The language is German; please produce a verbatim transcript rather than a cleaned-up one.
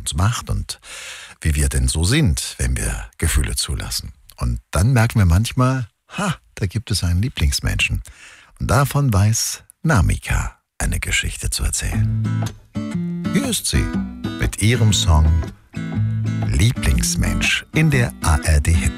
uns macht und wie wir denn so sind, wenn wir Gefühle zulassen. Und dann merken wir manchmal, ha, da gibt es einen Lieblingsmenschen. Und davon weiß Namika eine Geschichte zu erzählen. Hier ist sie mit ihrem Song Lieblingsmensch in der A R D